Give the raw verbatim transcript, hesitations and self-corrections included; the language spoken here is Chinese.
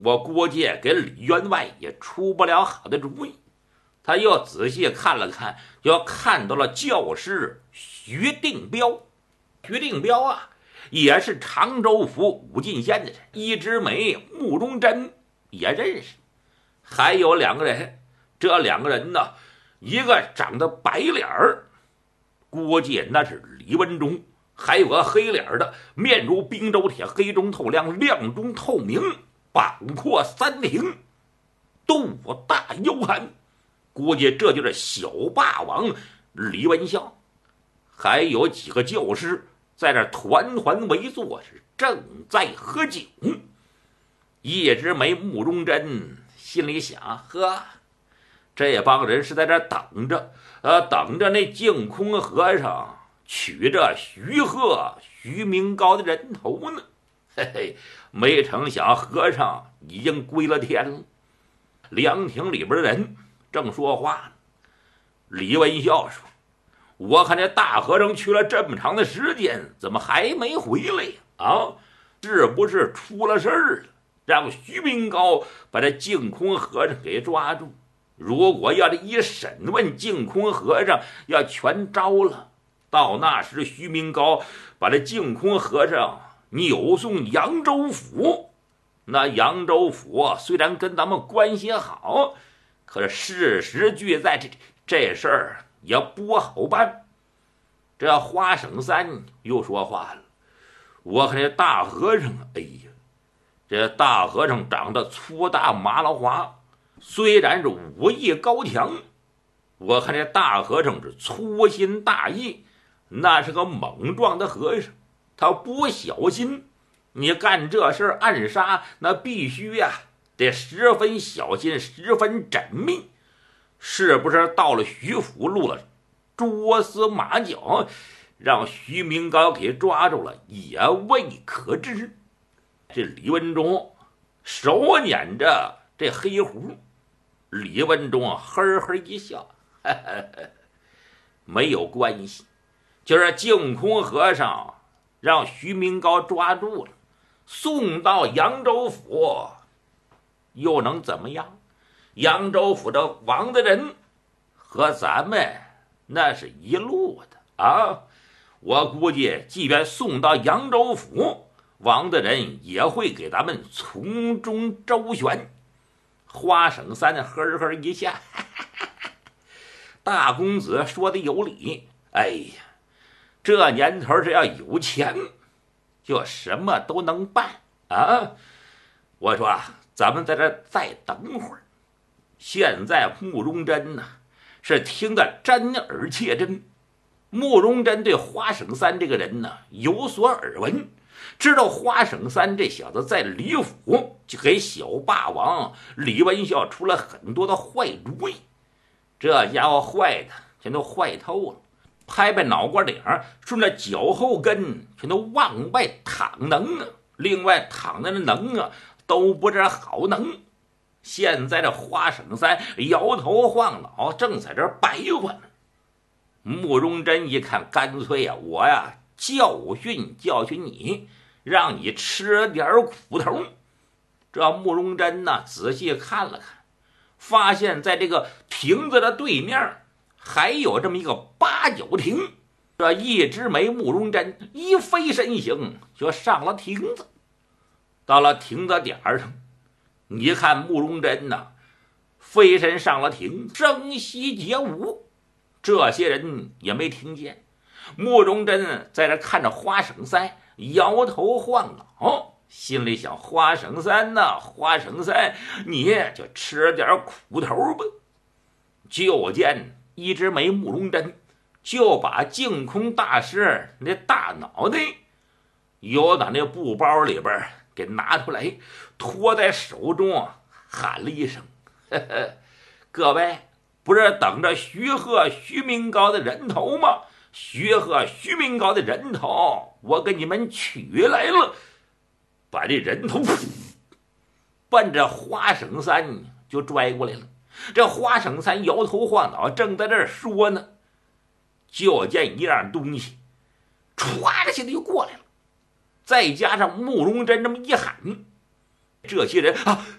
我估计给李员外也出不了好的主意。他又仔细看了看，就看到了教师徐定彪。徐定彪啊，也是常州府武进县的人，一枝梅、慕容真也认识。还有两个人，这两个人呢，一个长得白脸儿，估计那是李文忠；还有个黑脸的，面如冰州铁，黑中透亮，亮中透明，膀阔三庭，肚大腰寒。估计这就是小霸王李文孝。还有几个教师在这团团围坐，是正在喝酒。一枝梅、慕容真心里想：呵，这帮人是在这等着，呃，等着那净空和尚取这徐鹤、徐明高的人头呢。嘿嘿，没成想和尚已经归了天了。凉亭里边的人正说话呢，李文孝说：“我看这大和尚去了这么长的时间，怎么还没回来呀？啊，是不是出了事儿了？让徐明高把这净空和尚给抓住。如果要是一审问净空和尚，要全招了，到那时徐明高把这净空和尚扭送扬州府。那扬州府虽然跟咱们关系好，可是事实俱在，这这事儿也不好办。”这花省三又说话了：“我看这大和尚，哎呀，这大和尚长得粗大麻了滑，虽然是武艺高强，我看这大和尚是粗心大意，那是个猛壮的和尚，他不小心，你干这事暗杀，那必须呀、啊，得十分小心，十分缜密。是不是到了徐府录了蛛丝马脚，让徐明高给抓住了，也未可知。”这李文忠手捻着这黑胡，李文忠呵呵一笑：“呵呵呵，没有关系，就是净空和尚让徐明高抓住了，送到扬州府，又能怎么样？扬州府的王的人和咱们那是一路的啊！我估计，即便送到扬州府，王的人也会给咱们从中周旋。”花省三呵呵一下：“哈哈哈哈，大公子说的有理。哎呀，这年头只要有钱，就什么都能办啊！我说啊，咱们在这再等会儿。现在慕容真呢、啊，是听得真耳切真。慕容真对花省三这个人呢有所耳闻，知道花省三这小子在李府就给小霸王李文孝出了很多的坏主意，这家伙坏的全都坏透了，拍拍脑瓜顶，顺着脚后跟全都往外淌能啊，另外淌的能啊都不是好能。现在这花省三摇头晃脑，正在这白话呢。慕容真一看，干脆呀、啊，我呀教训教训你，让你吃点苦头。这慕容真呢，仔细看了看，发现在这个亭子的对面还有这么一个八角亭。这一枝梅、慕容真一飞身形就上了亭子。到了亭子点上，你看慕容真呐，飞身上了亭，声息皆无。这些人也没听见。慕容真在这看着花省三，摇头晃脑，心里想：花省三呐、啊，花省三，你就吃点苦头吧。就见一枝梅、慕容真就把净空大师那大脑袋由打那布包里边给拿出来，托在手中，喊了一声：“呵呵，各位，不是等着徐鹤、徐明高的人头吗？徐鹤、徐明高的人头，我给你们取来了。”把这人头奔着花省三就拽过来了。这花省三摇头晃脑，正在这儿说呢，就见一样东西歘的现在就过来了。再加上慕容真这么一喊， 这些人啊，